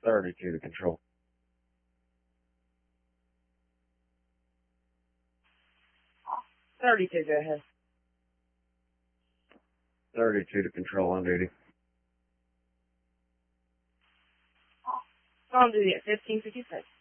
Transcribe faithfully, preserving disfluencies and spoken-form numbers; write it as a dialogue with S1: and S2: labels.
S1: thirty-two to control.
S2: thirty-two, go ahead.
S1: thirty-two to control on duty.
S2: On duty at fifteen fifty-six.